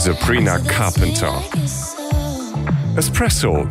Sabrina Carpenter. Espresso.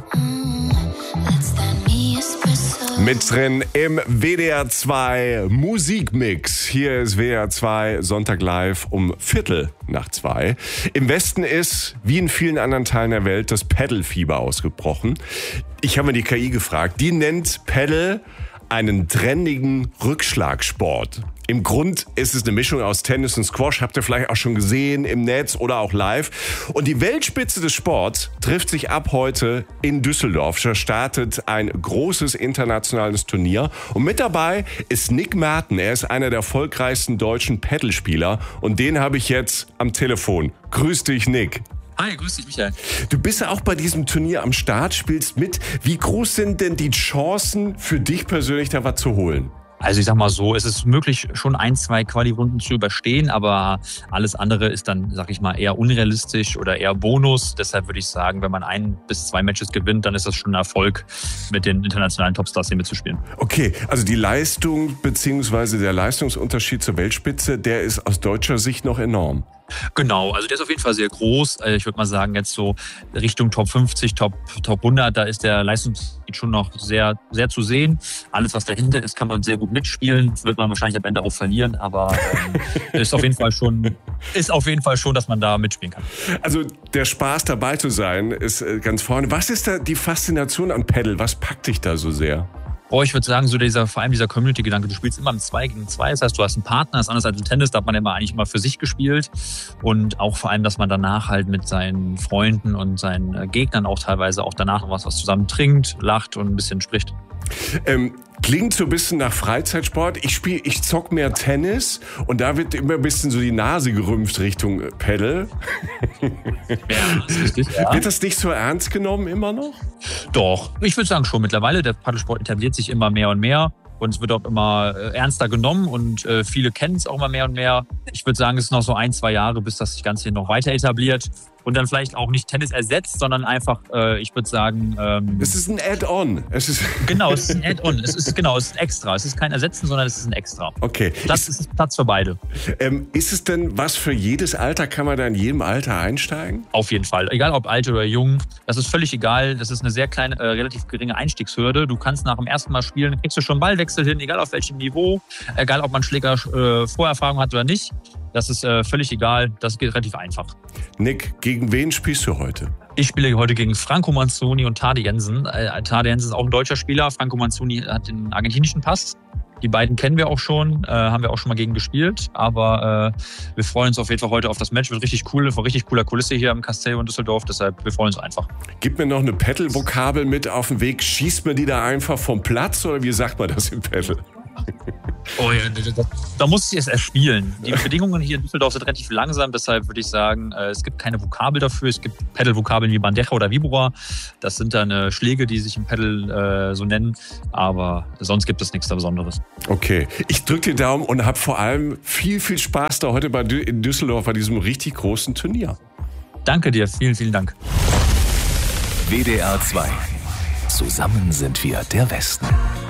Mit drin im WDR 2 Musikmix. Hier ist WDR 2 Sonntag live um 1:15. Im Westen ist, wie in vielen anderen Teilen der Welt, das Paddle-Fieber ausgebrochen. Ich habe mir die KI gefragt. Die nennt Paddle einen trendigen Rückschlagsport. Im Grund ist es eine Mischung aus Tennis und Squash, habt ihr vielleicht auch schon gesehen im Netz oder auch live. Und die Weltspitze des Sports trifft sich ab heute in Düsseldorf. Da startet ein großes internationales Turnier. Und mit dabei ist Nick Merten. Er ist einer der erfolgreichsten deutschen Paddlespieler. Und den habe ich jetzt am Telefon. Grüß dich, Nick. Hi, grüß dich, Michael. Du bist ja auch bei diesem Turnier am Start, spielst mit. Wie groß sind denn die Chancen für dich persönlich, da was zu holen? Also ich sag mal so, es ist möglich, schon 1-2 Quali-Runden zu überstehen, aber alles andere ist dann, sag ich mal, eher unrealistisch oder eher Bonus. Deshalb würde ich sagen, wenn man 1 bis 2 Matches gewinnt, dann ist das schon ein Erfolg, mit den internationalen Topstars hier mitzuspielen. Okay, also die Leistung bzw. der Leistungsunterschied zur Weltspitze, der ist aus deutscher Sicht noch enorm. Genau, also der ist auf jeden Fall sehr groß. Ich würde mal sagen, jetzt so Richtung Top 50, Top 100, da ist der Leistungsunterschied schon noch sehr, sehr zu sehen. Alles, was dahinter ist, kann man sehr gut mitspielen. Wird man wahrscheinlich am Ende auch verlieren, aber ist auf jeden Fall schon, dass man da mitspielen kann. Also der Spaß dabei zu sein ist ganz vorne. Was ist da die Faszination an Paddle? Was packt dich da so sehr? Ich würde sagen, so vor allem dieser Community-Gedanke. Du spielst immer im 2 gegen 2. Das heißt, du hast einen Partner. Das ist anders als im Tennis. Da hat man eigentlich immer für sich gespielt. Und auch vor allem, dass man danach halt mit seinen Freunden und seinen Gegnern auch teilweise auch danach noch was zusammen trinkt, lacht und ein bisschen spricht. Klingt so ein bisschen nach Freizeitsport. Ich zock mehr Tennis und da wird immer ein bisschen so die Nase gerümpft Richtung Paddle. Ja, das ist richtig, ja. Wird das nicht so ernst genommen immer noch? Doch, ich würde sagen schon mittlerweile. Der Paddelsport etabliert sich immer mehr und mehr. Und es wird auch immer ernster genommen und viele kennen es auch immer mehr und mehr. Ich würde sagen, es ist noch so 1-2 Jahre, bis das sich Ganze hier noch weiter etabliert. Und dann vielleicht auch nicht Tennis ersetzt, sondern einfach, ich würde sagen... es ist ein Add-on. Genau, es ist ein Add-on. Es ist extra. Es ist kein Ersetzen, sondern es ist ein Extra. Okay. Das ist Platz für beide. Ist es denn was für jedes Alter? Kann man da in jedem Alter einsteigen? Auf jeden Fall. Egal ob alt oder jung. Das ist völlig egal. Das ist eine sehr kleine, relativ geringe Einstiegshürde. Du kannst nach dem ersten Mal spielen, kriegst du schon Ballwechsel hin, egal auf welchem Niveau. Egal ob man Schläger Vorerfahrung hat oder nicht. Das ist völlig egal. Das geht relativ einfach. Nick, gegen wen spielst du heute? Ich spiele heute gegen Franco Manzoni und Tade Jensen. Tade Jensen ist auch ein deutscher Spieler. Franco Manzoni hat den argentinischen Pass. Die beiden kennen wir auch schon, haben wir auch schon mal gegen gespielt. Aber wir freuen uns auf jeden Fall heute auf das Match. Wird richtig cool, von richtig cooler Kulisse hier im Castell in Düsseldorf. Deshalb, wir freuen uns einfach. Gib mir noch eine Paddle-Vokabel mit auf den Weg. Schießt mir die da einfach vom Platz oder wie sagt man das im Paddle? Oh ja, da muss ich es erspielen. Die Bedingungen hier in Düsseldorf sind relativ langsam, deshalb würde ich sagen, es gibt keine Vokabel dafür. Es gibt Paddle-Vokabeln wie Bandeja oder Vibora. Das sind dann Schläge, die sich im Paddle so nennen, aber sonst gibt es nichts da Besonderes. Okay, ich drücke dir Daumen und habe vor allem viel, viel Spaß da heute in Düsseldorf bei diesem richtig großen Turnier. Danke dir, vielen, vielen Dank. WDR 2. Zusammen sind wir der Westen.